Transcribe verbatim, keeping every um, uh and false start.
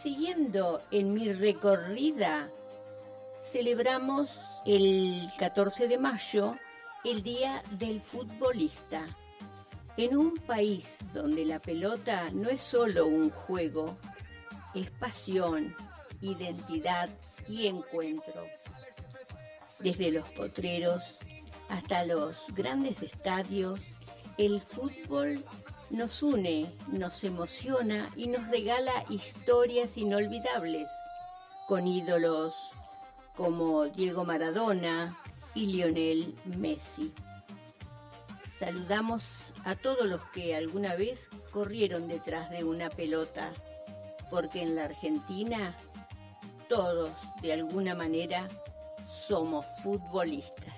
siguiendo en mi recorrida, celebramos el catorce de mayo el Día del Futbolista. En un país donde la pelota no es solo un juego, es pasión, identidad y encuentro. Desde los potreros hasta los grandes estadios, el fútbol nos une, nos emociona y nos regala historias inolvidables, con ídolos como Diego Maradona y Lionel Messi. Saludamos a todos los que alguna vez corrieron detrás de una pelota, porque en la Argentina todos, de alguna manera, somos futbolistas.